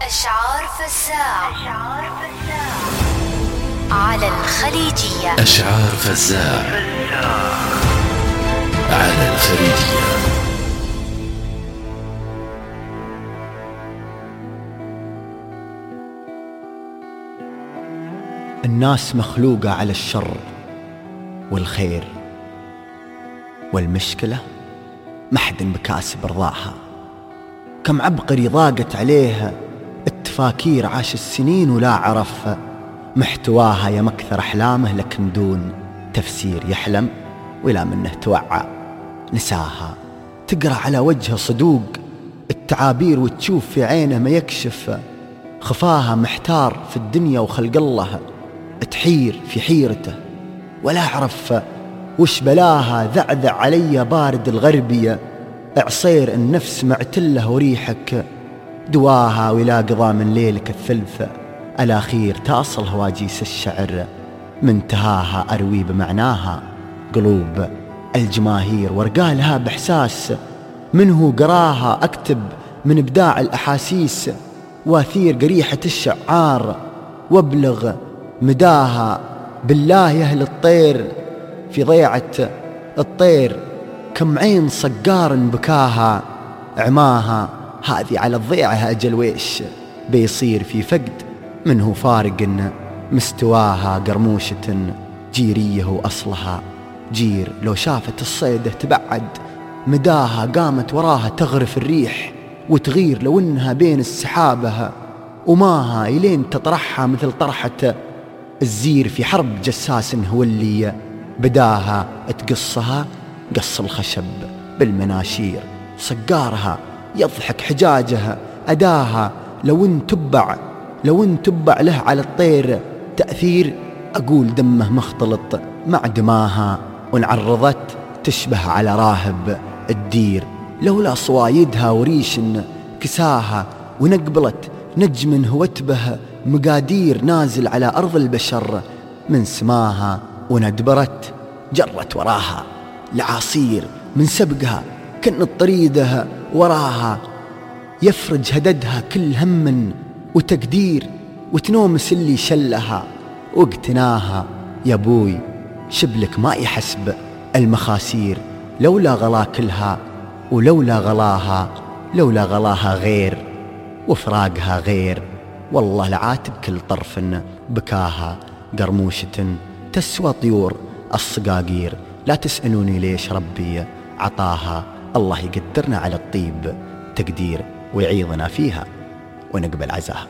أشعار فزاع على الخليجية. أشعار فزاع على الخليجية. الناس مخلوقة على الشر والخير، والمشكلة محد بكاسب رضاها. كم عبقري ضاقت عليها التفاكير، عاش السنين ولا عرف محتواها. يا مكثر أحلامه لكن دون تفسير، يحلم ولا منه توعى نساها. تقرأ على وجهه صدوق التعابير، وتشوف في عينه ما يكشف خفاها. محتار في الدنيا وخلق الله، تحير في حيرته ولا أعرف وش بلاها. ذعذع علي بارد الغربية، عصير النفس معتله وريحك دواها. ولا قضى من ليلك الثلث الأخير، تاصل هواجيس الشعر منتهاها. أروي بمعناها قلوب الجماهير، وارقالها بإحساس منه قراها. أكتب من إبداع الأحاسيس، واثير قريحة الشعار وابلغ مداها. بالله يا أهل الطير في ضيعة الطير، كم عين صقار بكاها عماها. هذه على الضيعة أجل ويش بيصير في فقد منه فارق مستواها. قرموشة جيريه وأصلها جير، لو شافت الصيدة تبعد مداها. قامت وراها تغرف الريح وتغير، لو إنها بين السحابها وماها. إلين تطرحها مثل طرحة الزير في حرب جساس هو اللي بداها. تقصها قص الخشب بالمناشير، صقارها يضحك حجاجها أداها. لو ان تبع له على الطير تأثير، أقول دمه مختلط مع دماها. وانعرضت تشبه على راهب الدير، لولا صوايدها وريش كساها. ونقبلت نجم هوتبه مقادير، نازل على أرض البشر من سماها. وندبرت جرت وراها لعاصير من سبقها، كن الطريدها وراها يفرج هددها كل هم وتقدير. وتنومس اللي شلها واقتناها. يا بوي شبلك ما يحسب المخاسير، لولا غلا كلها ولولا غلاها غير وفراقها غير. والله لعاتب كل طرف بكاها. قرموشة تسوى طيور الصقاقير، لا تسألوني ليش ربي عطاها. الله يقدرنا على الطيب تقدير، ويعيضنا فيها ونقبل عزاها.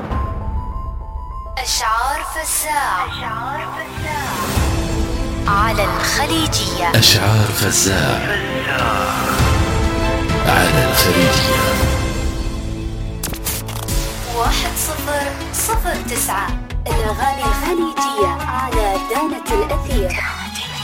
أشعار فزاع على الخليجية. أشعار فزاع على الخليجية. 1009 الأغاني الخليجية على دانة الأثير.